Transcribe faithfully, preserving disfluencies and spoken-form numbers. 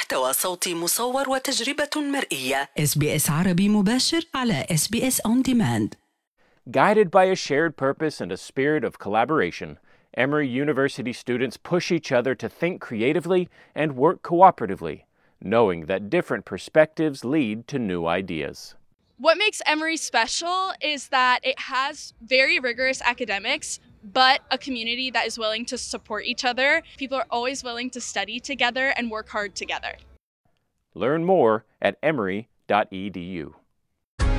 محتوى صوتي مصور وتجربة مرئية. إس بي إس عربي مباشر على إس بي إس On Demand. Guided by a shared purpose and a spirit of collaboration, Emory University students push each other to think creatively and work cooperatively, knowing that different perspectives lead to new ideas. What makes Emory special is that it has very rigorous academics, but a community that is willing to support each other. People are always willing to study together and work hard together. Learn more at emory dot e d u.